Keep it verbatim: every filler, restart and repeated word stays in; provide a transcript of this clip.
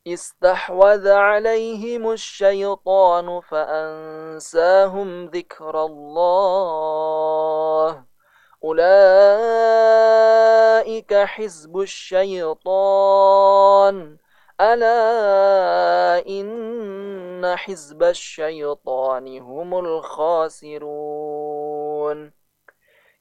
استحوذ عليهم الشيطان فأنساهم ذكر الله أولئك حزب الشيطان ألا إن حزب الشيطان هم الخاسرون